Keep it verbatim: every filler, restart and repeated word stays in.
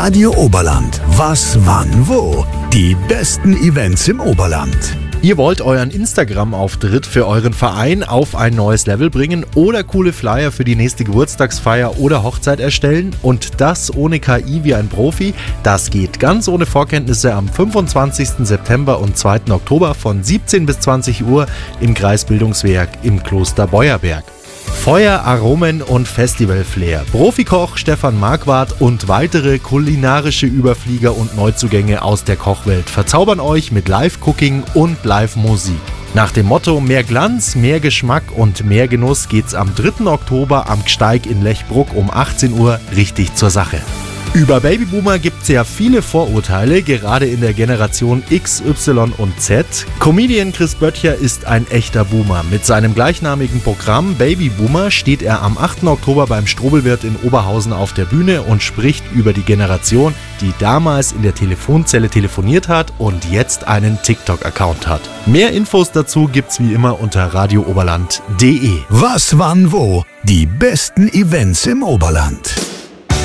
Radio Oberland. Was, wann, wo? Die besten Events im Oberland. Ihr wollt euren Instagram-Auftritt für euren Verein auf ein neues Level bringen oder coole Flyer für die nächste Geburtstagsfeier oder Hochzeit erstellen und das ohne K I wie ein Profi? Das geht ganz ohne Vorkenntnisse am fünfundzwanzigsten September und zweiten Oktober von siebzehn bis zwanzig Uhr im Kreisbildungswerk im Kloster Beuerberg. Feuer, Aromen und Festival-Flair. Profikoch Stefan Marquardt und weitere kulinarische Überflieger und Neuzugänge aus der Kochwelt verzaubern euch mit Live-Cooking und Live-Musik. Nach dem Motto mehr Glanz, mehr Geschmack und mehr Genuss geht's am dritten Oktober am Gsteig in Lechbruck um achtzehn Uhr richtig zur Sache. Über Babyboomer gibt's ja viele Vorurteile, gerade in der Generation X, Y und Z. Comedian Chris Böttcher ist ein echter Boomer. Mit seinem gleichnamigen Programm Babyboomer steht er am achten Oktober beim Strobelwirt in Oberhausen auf der Bühne und spricht über die Generation, die damals in der Telefonzelle telefoniert hat und jetzt einen TikTok-Account hat. Mehr Infos dazu gibt's wie immer unter radio oberland punkt de. Was, wann, wo? Die besten Events im Oberland.